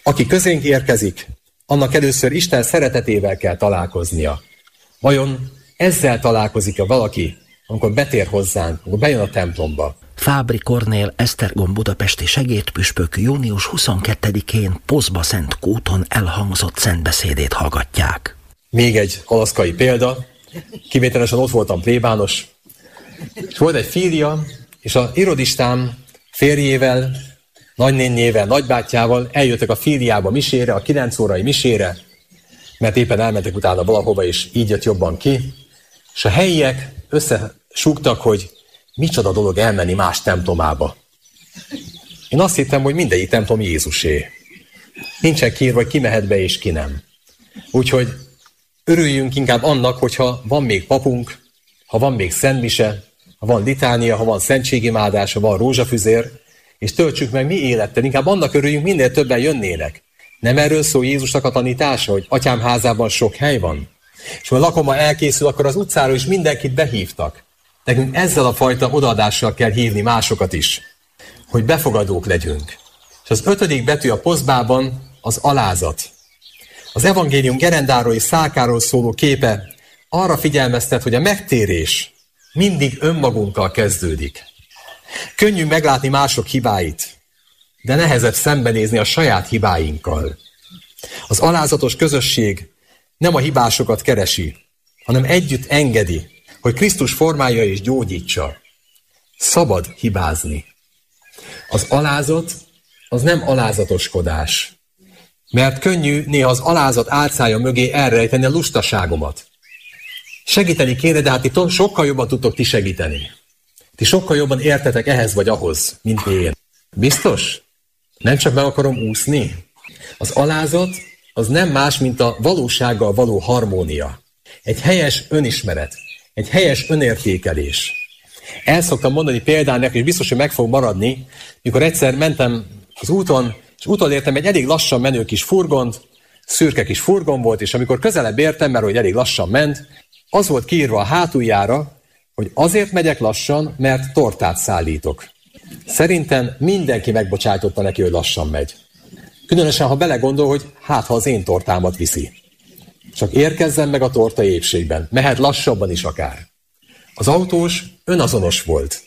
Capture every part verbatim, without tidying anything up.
Aki közénk érkezik, annak először Isten szeretetével kell találkoznia. Vajon ezzel találkozik-e valaki, amikor betér hozzánk, amikor bejön a templomba? Fábry Kornél esztergom budapesti segédpüspök június huszonkettedikén Pozba-Szentkúton elhangzott szentbeszédét hallgatják. Még egy alaszkai példa, kivételesen ott voltam plébános, és volt egy fília, és a irodistám férjével, nagynénjével, nagybátyjával eljöttek a fíliába misére, a kilenc órai misére, mert éppen elmentek utána valahova, és így jött jobban ki, és a helyiek összesúgtak, hogy micsoda dolog elmenni más templomába. Én azt hittem, hogy mindegyik templom Jézusé. Nincsen kiírva, hogy ki mehet be és ki nem. Úgyhogy örüljünk inkább annak, hogyha van még papunk, ha van még szentmise, ha van litánia, ha van szentségimádás, ha van rózsafüzér, és töltsük meg mi élettel. Inkább annak örüljünk, minél többen jönnének. Nem erről szól Jézusnak a tanítása, hogy atyám házában sok hely van? És ha a lakoma elkészül, akkor az utcáról is mindenkit behívtak. Nekünk ezzel a fajta odaadással kell hívni másokat is, hogy befogadók legyünk. És az ötödik betű a pozbában az alázat. Az evangélium gerendáról és szálkáról szóló képe arra figyelmeztet, hogy a megtérés mindig önmagunkkal kezdődik. Könnyű meglátni mások hibáit, de nehezebb szembenézni a saját hibáinkkal. Az alázatos közösség nem a hibásokat keresi, hanem együtt engedi, hogy Krisztus formája és gyógyítsa. Szabad hibázni. Az alázat az nem alázatoskodás, mert könnyű néha az alázat álcája mögé elrejteni a lustaságomat. Segíteni kéne, de hát ti sokkal jobban tudtok ti segíteni. Ti sokkal jobban értetek ehhez vagy ahhoz, mint én. Biztos? Nem csak meg akarom úszni? Az alázat az nem más, mint a valósággal való harmónia. Egy helyes önismeret, egy helyes önértékelés. El szoktam mondani példának, és biztos, hogy meg fog maradni, mikor egyszer mentem az úton, és utolértem egy elég lassan menő kis furgont, szürke kis furgon volt, és amikor közelebb értem, mert hogy elég lassan ment, az volt kiírva a hátuljára, hogy azért megyek lassan, mert tortát szállítok. Szerintem mindenki megbocsájtotta neki, hogy lassan megy. Különösen, ha belegondol, hogy hát, ha az én tortámat viszi. Csak érkezzen meg a torta épségben, mehet lassabban is akár. Az autós önazonos volt.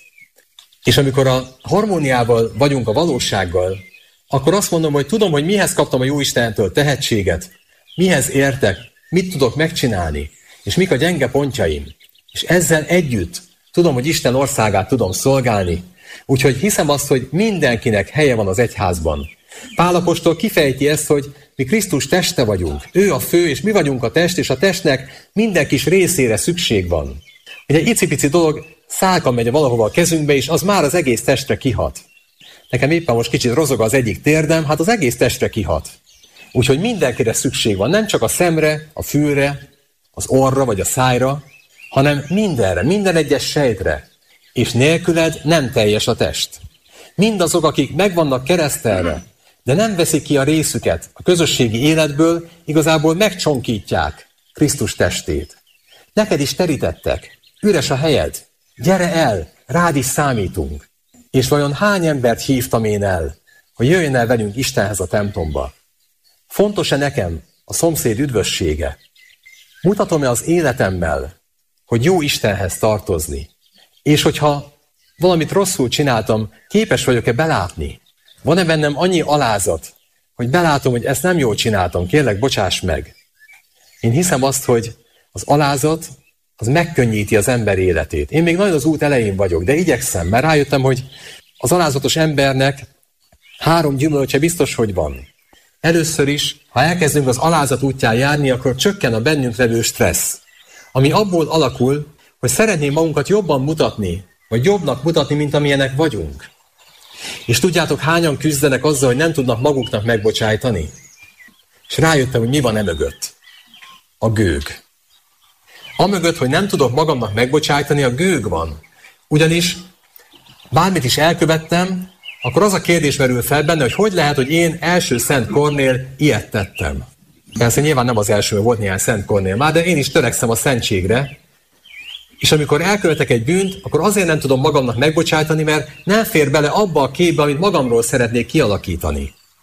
És amikor a harmóniával vagyunk a valósággal, akkor azt mondom, hogy tudom, hogy mihez kaptam a Jóistentől tehetséget, mihez értek, mit tudok megcsinálni, és mik a gyenge pontjaim. És ezzel együtt tudom, hogy Isten országát tudom szolgálni. Úgyhogy hiszem azt, hogy mindenkinek helye van az egyházban. Pál apostol kifejti ezt, hogy mi Krisztus teste vagyunk. Ő a fő, és mi vagyunk a test, és a testnek minden kis részére szükség van. Hogy egy icipici dolog szálka megy valahova a kezünkbe, és az már az egész testre kihat. Nekem éppen most kicsit rozog az egyik térdem, hát az egész testre kihat. Úgyhogy mindenkire szükség van, nem csak a szemre, a fülre, az orra vagy a szájra, hanem mindenre, minden egyes sejtre. És nélküled nem teljes a test. Mindazok, akik meg vannak keresztelve, de nem veszik ki a részüket a közösségi életből, igazából megcsonkítják Krisztus testét. Neked is terítettek, üres a helyed, gyere el, rád is számítunk. És vajon hány embert hívtam én el, hogy jöjjön el velünk Istenhez a templomba? Fontos-e nekem a szomszéd üdvössége? Mutatom-e az életemmel, hogy jó Istenhez tartozni? És hogyha valamit rosszul csináltam, képes vagyok-e belátni? Van-e bennem annyi alázat, hogy belátom, hogy ezt nem jól csináltam, kérlek, bocsáss meg. Én hiszem azt, hogy az alázat, az megkönnyíti az ember életét. Én még nagyon az út elején vagyok, de igyekszem, mert rájöttem, hogy az alázatos embernek három gyümölcse biztos, hogy van. Először is, ha elkezdünk az alázat útján járni, akkor csökken a bennünk levő stressz, ami abból alakul, hogy szeretnénk magunkat jobban mutatni, vagy jobbnak mutatni, mint amilyenek vagyunk. És tudjátok, hányan küzdenek azzal, hogy nem tudnak maguknak megbocsájtani? És rájöttem, hogy mi van e mögött. A gőg. Amögött, hogy nem tudok magamnak megbocsájtani, a gőg van. Ugyanis bármit is elkövettem, akkor az a kérdés merül fel benne, hogy hogy lehet, hogy én első Szent Kornél ilyet tettem. Persze nyilván nem az első, volt néhány Szent Kornél már, de én is törekszem a szentségre. És amikor elkövetek egy bűnt, akkor azért nem tudom magamnak megbocsájtani, mert nem fér bele abba a képbe, amit magamról szeretnék kialakítani.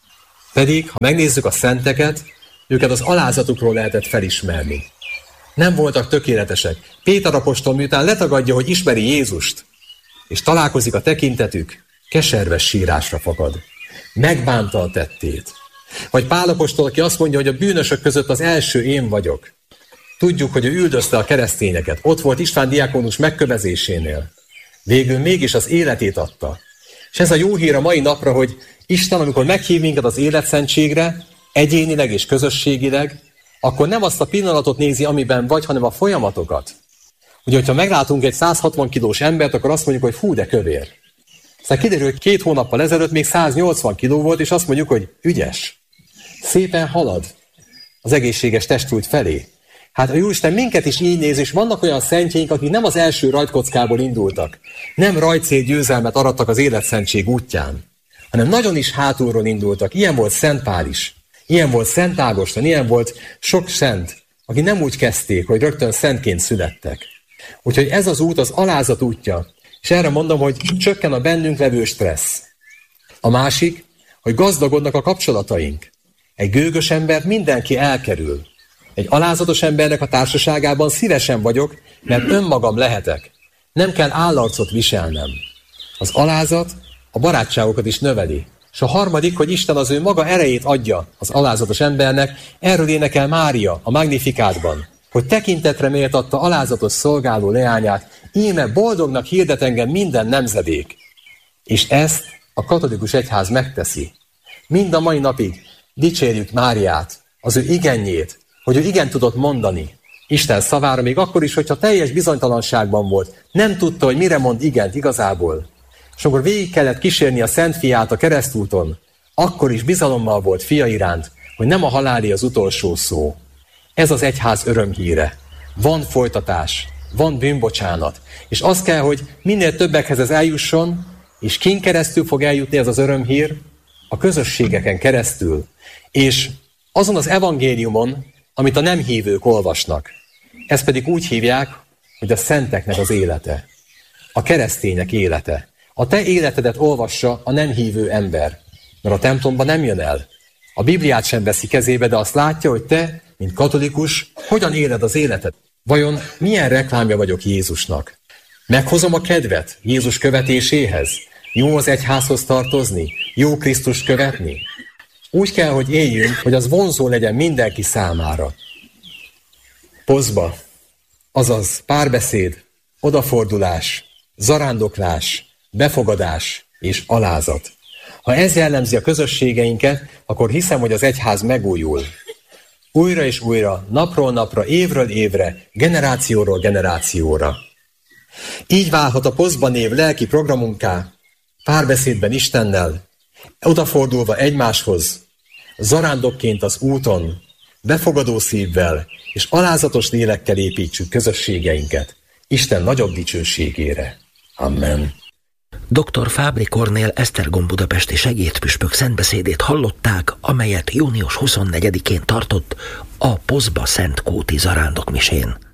Pedig, ha megnézzük a szenteket, őket az alázatukról lehetett felismerni. Nem voltak tökéletesek. Péter apostol miután letagadja, hogy ismeri Jézust, és találkozik a tekintetük, keserves sírásra fakad. Megbánta a tettét. Vagy Pál apostol, aki azt mondja, hogy a bűnösök között az első én vagyok. Tudjuk, hogy ő üldözte a keresztényeket. Ott volt István diákonus megkövezésénél. Végül mégis az életét adta. És ez a jó hír a mai napra, hogy Isten, amikor meghív minket az életszentségre, egyénileg és közösségileg, akkor nem azt a pillanatot nézi, amiben vagy, hanem a folyamatokat. Ugye, hogyha meglátunk egy száz hatvan kilós embert, akkor azt mondjuk, hogy fú, de kövér. Aztán kiderül, hogy két hónappal ezelőtt még száz nyolcvan kiló volt, és azt mondjuk, hogy ügyes. Szépen halad az egészséges testült felé. Hát a Jóisten minket is így néz, és vannak olyan szentjeink, akik nem az első rajtkockából indultak. Nem rajtcél győzelmet arattak az életszentség útján, hanem nagyon is hátulról indultak. Ilyen volt Szent Pál is. Ilyen volt Szent Ágoston, ilyen volt sok szent, akik nem úgy kezdték, hogy rögtön szentként születtek. Úgyhogy ez az út az alázat útja. És erre mondom, hogy csökken a bennünk levő stressz. A másik, hogy gazdagodnak a kapcsolataink. Egy gőgös embert mindenki elkerül. Egy alázatos embernek a társaságában szívesen vagyok, mert önmagam lehetek. Nem kell állarcot viselnem. Az alázat a barátságokat is növeli. És a harmadik, hogy Isten az ő maga erejét adja az alázatos embernek, erről énekel Mária a Magnifikátban, hogy tekintetre méltatta alázatos szolgáló leányát, íme boldognak hirdet engem minden nemzedék. És ezt a katolikus egyház megteszi. Mind a mai napig dicsérjük Máriát, az ő igenjét, hogy ő igen tudott mondani Isten szavára, még akkor is, hogyha teljes bizonytalanságban volt. Nem tudta, hogy mire mond igent igazából. És akkor végig kellett kísérni a Szent Fiát a keresztúton, akkor is bizalommal volt fia iránt, hogy nem a halálé az utolsó szó. Ez az egyház örömhíre. Van folytatás, van bűnbocsánat, és az kell, hogy minél többekhez ez eljusson, és kin keresztül fog eljutni ez az örömhír? A közösségeken keresztül, és azon az evangéliumon, amit a nem hívők olvasnak. Ezt pedig úgy hívják, hogy a szenteknek az élete, a keresztények élete. A te életedet olvassa a nem hívő ember, mert a templomba nem jön el. A Bibliát sem veszi kezébe, de azt látja, hogy te, mint katolikus, hogyan éled az életed. Vajon milyen reklámja vagyok Jézusnak? Meghozom a kedvet Jézus követéséhez? Jó az egyházhoz tartozni? Jó Krisztust követni? Úgy kell, hogy éljünk, hogy az vonzó legyen mindenki számára. Pozba, azaz párbeszéd, odafordulás, zarándoklás, befogadás és alázat. Ha ez jellemzi a közösségeinket, akkor hiszem, hogy az egyház megújul. Újra és újra, napról napra, évről évre, generációról generációra. Így válhat a Pozba név lelki programunká, párbeszédben Istennel, odafordulva egymáshoz, zarándokként az úton, befogadó szívvel és alázatos lélekkel építsük közösségeinket Isten nagyobb dicsőségére. Amen. doktor Fábry Kornél Esztergom budapesti segédpüspök szentbeszédét hallották, amelyet június huszonnegyedikén tartott a Pozba Szentkúti zarándokmisén.